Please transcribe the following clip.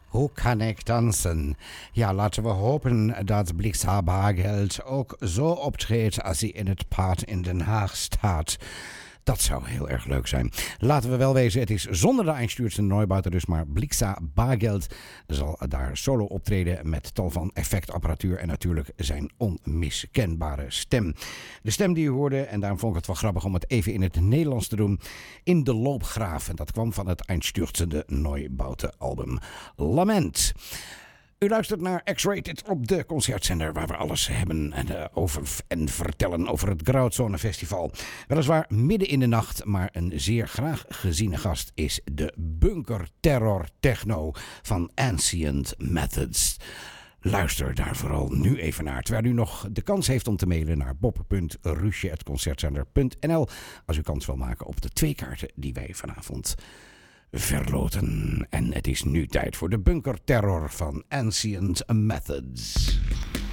Hoe kan ik dansen? Ja, laten we hopen dat Blixa Bargeld ook zo optreedt als hij in het paard in Den Haag staat. Dat zou heel erg leuk zijn. Laten we wel wezen, het is zonder de Einstürzende Neubauten dus, maar Blixa Bargeld zal daar solo optreden met tal van effectapparatuur en natuurlijk zijn onmiskenbare stem. De stem die u hoorde, en daarom vond ik het wel grappig om het even in het Nederlands te doen, In de Loopgraaf. En dat kwam van het Einstürzende Neubauten album Lament. U luistert naar X-Rated op de concertzender waar we alles hebben over en vertellen over het Grautzone Festival. Weliswaar midden in de nacht, maar een zeer graag geziene gast is de Bunker Terror Techno van Ancient Methods. Luister daar vooral nu even naar, terwijl u nog de kans heeft om te mailen naar bob.rusje@concertzender.nl als u kans wil maken op de 2 kaarten die wij vanavond verloten. En het is nu tijd voor de Bunker Terror van Ancient Methods.